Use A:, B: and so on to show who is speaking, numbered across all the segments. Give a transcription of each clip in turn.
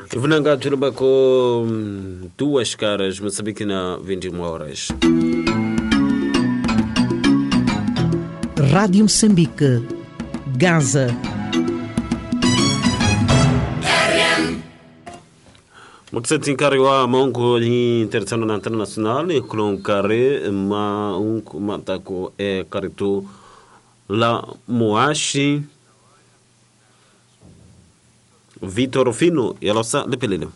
A: Venanga turuba com 2 caras, Moçambique na 21 horas.
B: Rádio Moçambique, Gaza.
A: Mokseti kari wa mongo ni international international e klon kare matako e karitu la Moashi Vitor Fino e ela está de pelilho.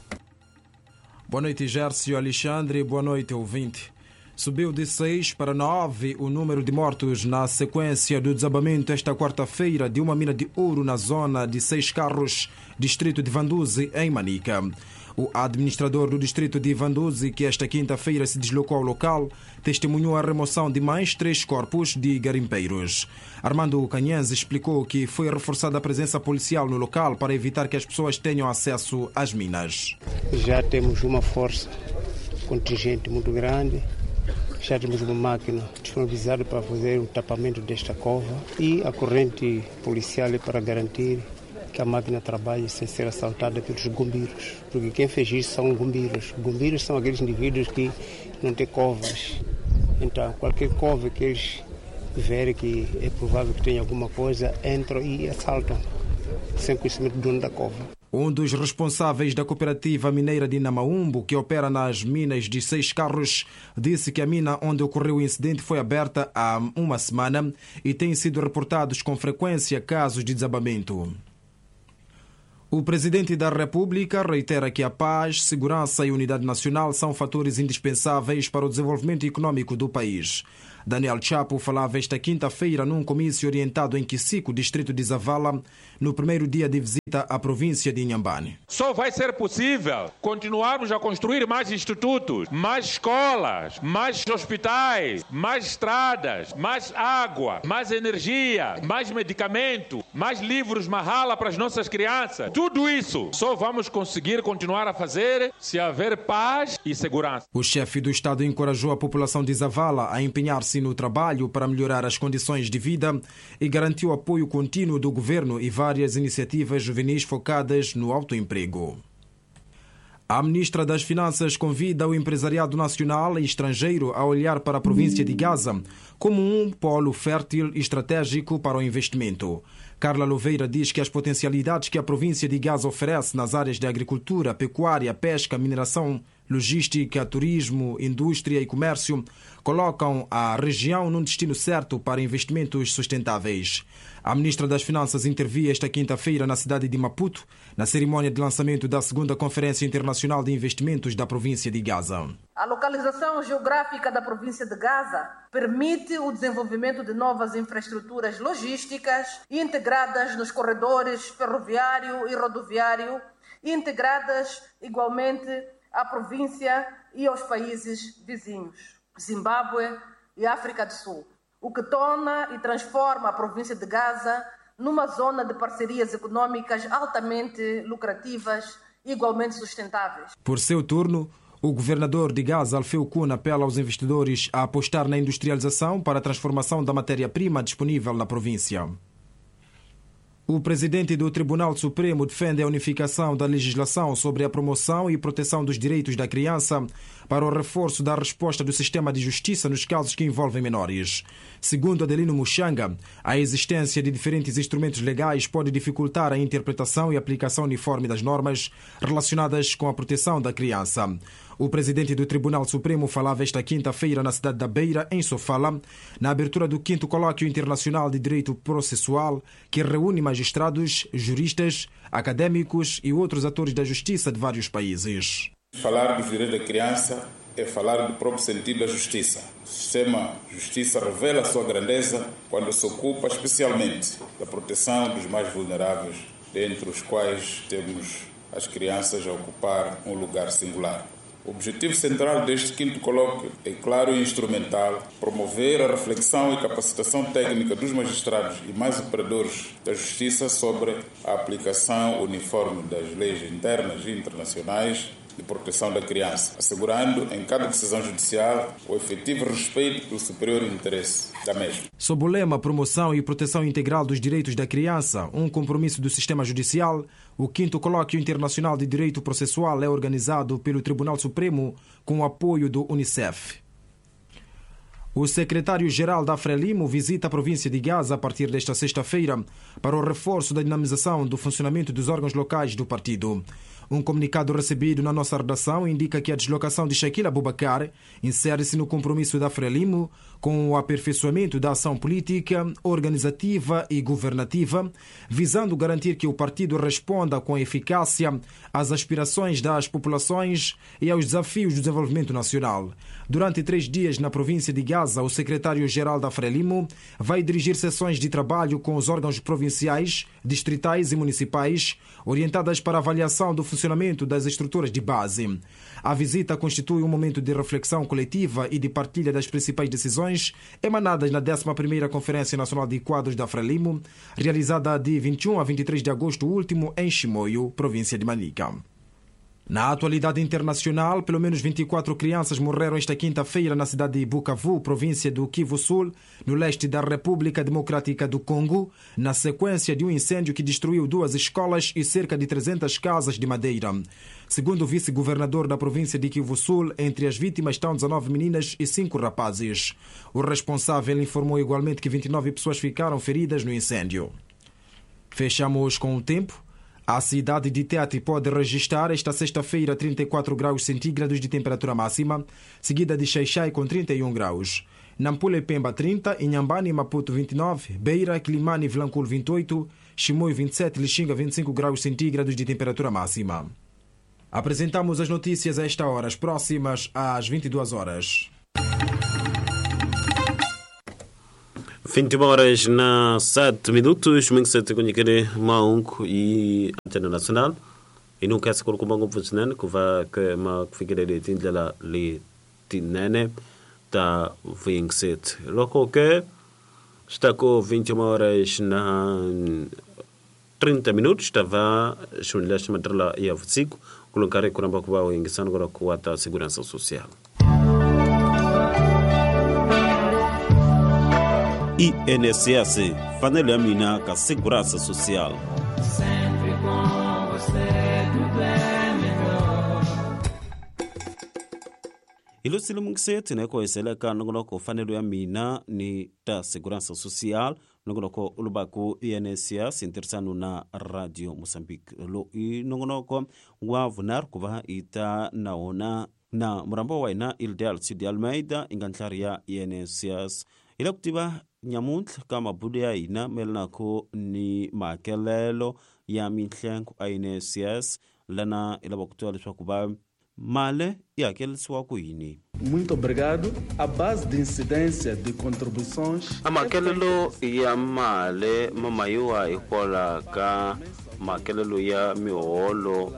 C: Boa noite, Gércio Alexandre. Boa noite, ouvinte. Subiu de 6 para 9 o número de mortos na sequência do desabamento esta quarta-feira de uma mina de ouro na zona de 6 Carros, distrito de Vanduzi, em Manica. O administrador do distrito de Vanduzi, que esta quinta-feira se deslocou ao local, testemunhou a remoção de mais 3 corpos de garimpeiros. Armando Canhães explicou que foi reforçada a presença policial no local para evitar que as pessoas tenham acesso às minas.
D: Já temos uma força contingente muito grande. Já temos uma máquina disponibilizada para fazer o tapamento desta cova e a corrente policial para garantir que a máquina trabalhe sem ser assaltada pelos bombeiros. Porque quem fez isso são bombeiros. Bombeiros são aqueles indivíduos que não têm covas. Então, qualquer cova que eles verem que é provável que tenha alguma coisa, entram e assaltam, sem conhecimento do dono da cova.
C: Um dos responsáveis da cooperativa mineira de Namaumbo, que opera nas minas de 6 Carros, disse que a mina onde ocorreu o incidente foi aberta há uma semana e têm sido reportados com frequência casos de desabamento. O presidente da República reitera que a paz, segurança e unidade nacional são fatores indispensáveis para o desenvolvimento econômico do país. Daniel Chapo falava esta quinta-feira num comício orientado em Quisico, distrito de Zavala, no primeiro dia de visita à província de Inhambane.
E: Só vai ser possível continuarmos a construir mais institutos, mais escolas, mais hospitais, mais estradas, mais água, mais energia, mais medicamento, mais livros Mahala para as nossas crianças. Tudo isso só vamos conseguir continuar a fazer se haver paz e segurança.
C: O chefe do Estado encorajou a população de Zavala a empenhar-se no trabalho para melhorar as condições de vida e garantiu apoio contínuo do governo e várias iniciativas juvenis focadas no autoemprego. A ministra das Finanças convida o empresariado nacional e estrangeiro a olhar para a província de Gaza como um polo fértil e estratégico para o investimento. Carla Louveira diz que as potencialidades que a província de Gaza oferece nas áreas de agricultura, pecuária, pesca, mineração, logística, turismo, indústria e comércio colocam a região num destino certo para investimentos sustentáveis. A ministra das Finanças intervia esta quinta-feira na cidade de Maputo, na cerimónia de lançamento da 2ª Conferência Internacional de Investimentos da província de Gaza.
F: A localização geográfica da província de Gaza permite o desenvolvimento de novas infraestruturas logísticas integradas nos corredores ferroviário e rodoviário, integradas igualmente à província e aos países vizinhos, Zimbábue e África do Sul, o que torna e transforma a província de Gaza numa zona de parcerias econômicas altamente lucrativas e igualmente sustentáveis.
C: Por seu turno, o governador de Gaza, Alfeu Kuna, apela aos investidores a apostar na industrialização para a transformação da matéria-prima disponível na província. O presidente do Tribunal Supremo defende a unificação da legislação sobre a promoção e proteção dos direitos da criança para o reforço da resposta do sistema de justiça nos casos que envolvem menores. Segundo Adelino Muxanga, a existência de diferentes instrumentos legais pode dificultar a interpretação e aplicação uniforme das normas relacionadas com a proteção da criança. O presidente do Tribunal Supremo falava esta quinta-feira na cidade da Beira, em Sofala, na abertura do 5º Colóquio Internacional de Direito Processual, que reúne magistrados, juristas, académicos e outros atores da justiça de vários países.
G: Falar dos direitos da criança é falar do próprio sentido da justiça. O sistema de justiça revela a sua grandeza quando se ocupa especialmente da proteção dos mais vulneráveis, dentre os quais temos as crianças a ocupar um lugar singular. O objetivo central deste 5º colóquio é claro e instrumental: promover a reflexão e capacitação técnica dos magistrados e mais operadores da justiça sobre a aplicação uniforme das leis internas e internacionais de proteção da criança, assegurando em cada decisão judicial o efetivo respeito pelo superior interesse da mesma.
C: Sob o lema Promoção e Proteção Integral dos Direitos da Criança, um compromisso do sistema judicial, o 5º Colóquio Internacional de Direito Processual é organizado pelo Tribunal Supremo com o apoio do UNICEF. O secretário-geral da Frelimo visita a província de Gaza a partir desta sexta-feira para o reforço da dinamização do funcionamento dos órgãos locais do partido. Um comunicado recebido na nossa redação indica que a deslocação de Shakil Abubakar insere-se no compromisso da Frelimo com o aperfeiçoamento da ação política, organizativa e governativa, visando garantir que o partido responda com eficácia às aspirações das populações e aos desafios do desenvolvimento nacional. Durante 3 dias na província de Gaza, o secretário-geral da Frelimo vai dirigir sessões de trabalho com os órgãos provinciais, distritais e municipais, orientadas para a avaliação do funcionamento das estruturas de base. A visita constitui um momento de reflexão coletiva e de partilha das principais decisões emanadas na 11ª Conferência Nacional de Quadros da Frelimo, realizada de 21 a 23 de agosto último em Chimoio, província de Manica. Na atualidade internacional, pelo menos 24 crianças morreram esta quinta-feira na cidade de Bukavu, província do Kivu Sul, no leste da República Democrática do Congo, na sequência de um incêndio que destruiu 2 escolas e cerca de 300 casas de madeira. Segundo o vice-governador da província de Kivu Sul, entre as vítimas estão 19 meninas e 5 rapazes. O responsável informou igualmente que 29 pessoas ficaram feridas no incêndio. Fechamos com o tempo. A cidade de Tete pode registrar esta sexta-feira 34 graus centígrados de temperatura máxima, seguida de Xai-Xai com 31 graus. Nampula e Pemba 30, Inhambane e Maputo 29, Beira, Quilimane e Vilanculo 28, Chimoio 27, Lixinga 25 graus centígrados de temperatura máxima. Apresentamos as notícias a esta hora, as próximas às 22 horas.
A: 21 horas na 7 minutos, muito certo que eu maunco e antena nacional. E não quer se colocar um pouco de nene, que vai que uma figura de tinta lá li tinene da 27. Logo que está com 21 horas na 30 minutos, estava junto a matéria e a 5, colocar com um pouco de inglês agora com a segurança social. INSS, Fanele Amina, com a segurança social.
H: Sempre com você, tudo é melhor.
A: Ilusilo Mungset, né, com esse leca, no com Fanele Amina, ni da segurança social, no com Ulubaku INSS, interessando na Rádio Moçambique. E no com Wavunar, Kuva, Ita, Naona, na Murambo Waina, Ildel, Sidi Almeida, Ingantaria INSS. Ila kutiba nyamuntla kama budia ina melnako ni makelelo ya mintlenku INSS lana ila bakutoa liswa kuba male e aquele sua kuini.
I: Muito obrigado. A base de incidência de contribuições
A: a makelelo ya male mamayua ikola ka makelelo ya miolo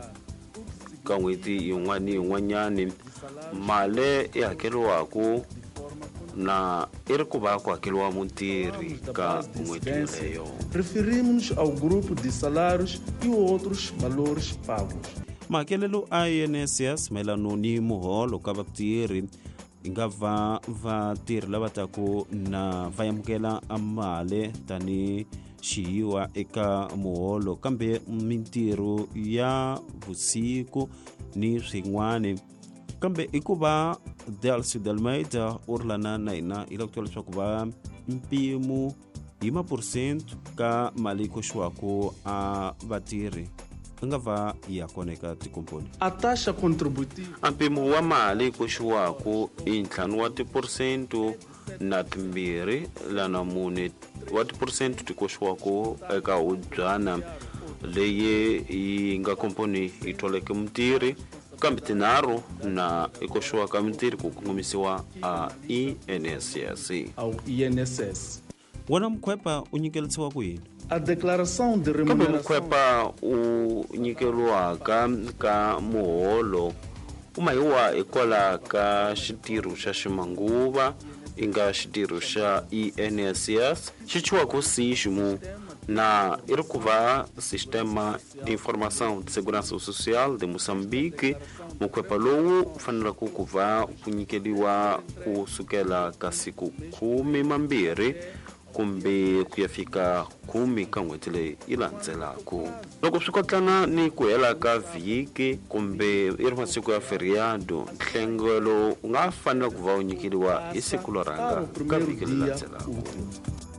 A: kawiti yungani yunganyani male ya aquele waku na irkuba kwa kilwa muntiri ka umwetileyo.
I: Referimos-nos ao grupo de salários e outros valores pagos.
A: Makelelo INSS melano ni muholo kabaptiri ingava vatir labatako na vayamkela amale tani shiwa eka muholo kambe mintiru ya vusiku ni swingwane kambe ikuba Delcio Delmeida urlana naina ilaktual chakuba mpimu 1% ka maliko shwako a batiri ngava ya koneka tikomponi
I: a taxa contributiva
A: ampimu wa maliko shwako intlanu wa 10% na timbiri lana mune wa 10% tikoshwako eka udzana leye inga komponi itoleke mtiri kambitinaro na ikoshwa kamintiri kukungumisiwa a INSS
I: ao INSS.
A: Wana mkwepa unyikelisiwa kuyini?
I: A declaração de
A: Kama
I: remuneração
A: mkwepa unyikelwa ka muholo umayiwa ikola ka shitiru sha shimanguva inga shitiru sha INSS shichiwa kusishimu na irikuva sistema de informação de segurança social de Moçambique mukwepa lowu fanela kukuva kunyikeliwa kusukela ka siku 12 kumbe kuyafika 10 ka n'hweti leyi yi landzelaka. Loko swi kotlana ni ku hela ka vhiki kumbe i ri masiku ya feriado, nhlengelo u nga fanela ku va u nyikeliwa hi siku ro rhanga ka vhiki leyi landzelaka.